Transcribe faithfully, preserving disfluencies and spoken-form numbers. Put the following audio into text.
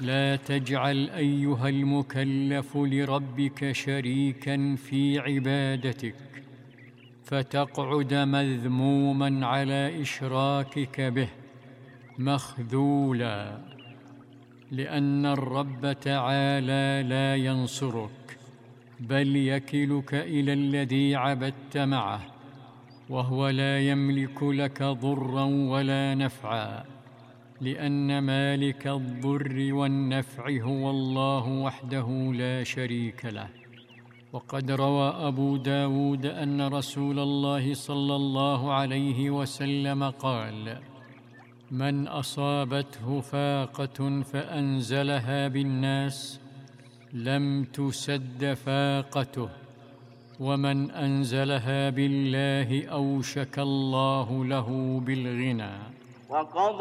لا تجعل أيها المكلف لربك شريكا في عبادتك فتقعد مذموما على إشراكك به مخذولا، لأن الرب تعالى لا ينصرك بل يكلك إلى الذي عبدت معه، وهو لا يملك لك ضرا ولا نفعا، لأن مالك الضر والنفع هو الله وحده لا شريك له. وقد روى أبو داود أن رسول الله صلى الله عليه وسلم قال: من أصابته فاقة فأنزلها بالناس لم تسد فاقته، ومن أنزلها بالله أوشك الله له بالغنى.